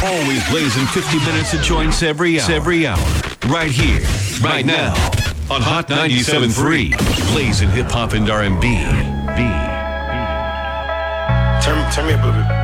Always blazing 50 minutes of joints every hour. Right here, right now, on Hot 97.3. Blazing hip hop and R&B. Turn me up a little bit.